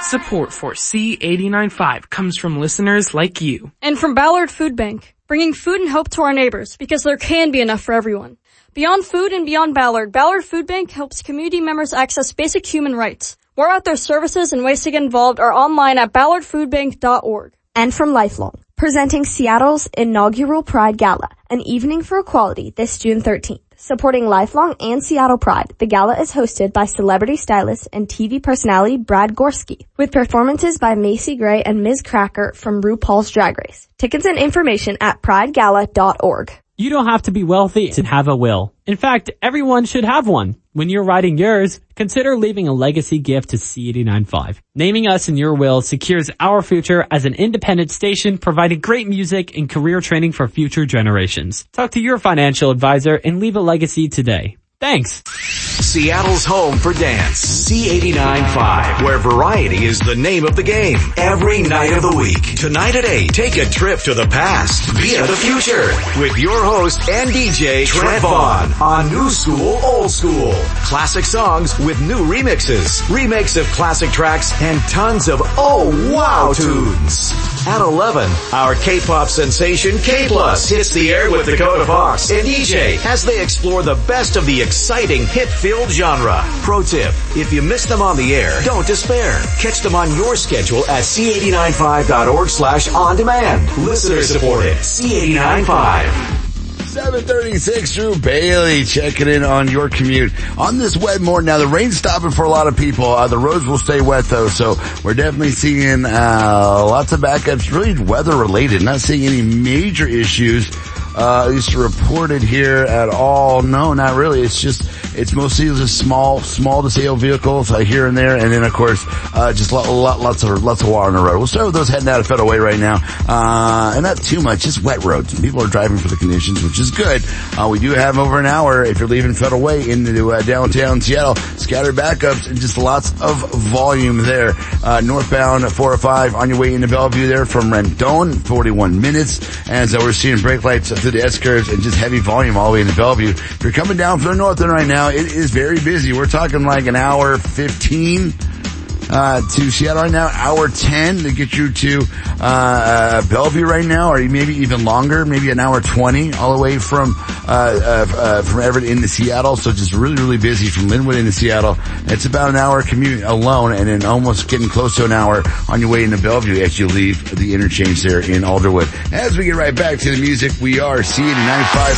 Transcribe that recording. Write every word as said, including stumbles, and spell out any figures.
Support for C eighty-nine point five comes from listeners like you. And from Ballard Food Bank, bringing food and hope to our neighbors because there can be enough for everyone. Beyond food and beyond Ballard, Ballard Food Bank helps community members access basic human rights. More about their services and ways to get involved are online at ballard food bank dot org. And from Lifelong, presenting Seattle's inaugural Pride Gala, an evening for equality this June thirteenth. Supporting Lifelong and Seattle Pride, the gala is hosted by celebrity stylist and T V personality Brad Gorski, with performances by Macy Gray and Miz Cracker from RuPaul's Drag Race. Tickets and information at pride gala dot org. You don't have to be wealthy to have a will. In fact, everyone should have one. When you're writing yours, consider leaving a legacy gift to C eighty-nine point five. Naming us in your will secures our future as an independent station providing great music and career training for future generations. Talk to your financial advisor and leave a legacy today. Thanks. Seattle's home for dance, C eighty-nine point five, where variety is the name of the game. Every night of the week. Tonight at eight, take a trip to the past via the future with your host and D J Trent Vaughn on New School, Old School. Classic songs with new remixes, remakes of classic tracks, and tons of oh wow tunes. At eleven, our K-pop sensation K-Plus hits the air with Dakota Fox and E J as they explore the best of the exciting hit-filled genre. Pro tip, if you miss them on the air, don't despair. Catch them on your schedule at c eighty-nine point five dot org slash on demand. Listener supported, C eighty-nine point five. seven thirty-six, Drew Bailey checking in on your commute on this wet morning. Now the rain's stopping for a lot of people. Uh, the roads will stay wet though, so we're definitely seeing uh lots of backups, really weather related. Not seeing any major issues, uh, at least reported here at all. No, not really. It's just, it's mostly just small, small disabled vehicles uh, here and there, and then of course, uh, just lot, lot, lots of, lots of water on the road. We'll start with those heading out of Federal Way right now, uh, and not too much, just wet roads. People are driving for the conditions, which is good. Uh, we do have over an hour if you're leaving Federal Way into uh, downtown Seattle. Scattered backups and just lots of volume there. Uh, northbound four oh five on your way into Bellevue there from Rendon, forty-one minutes. As uh, we're seeing brake lights through the S-curves and just heavy volume all the way into Bellevue. If you're coming down from the north end right now, it is very busy. We're talking like an hour fifteen. Uh, to Seattle right now, hour ten to get you to, uh, uh, Bellevue right now, or maybe even longer, maybe an hour twenty all the way from, uh, uh, uh from Everett into Seattle. So just really, really busy from Linwood into Seattle. It's about an hour commute alone, and then almost getting close to an hour on your way into Bellevue as you leave the interchange there in Alderwood. As we get right back to the music, we are C eighty-nine point five